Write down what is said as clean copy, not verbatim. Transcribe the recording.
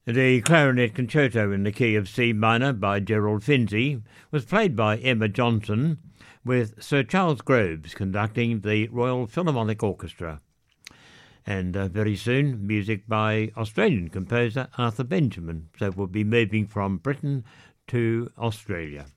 The clarinet concerto in the key of C minor by Gerald Finzi was played by Emma Johnson, with Sir Charles Groves conducting the Royal Philharmonic Orchestra. And very soon, music by Australian composer Arthur Benjamin. So we'll be moving from Britain to Australia.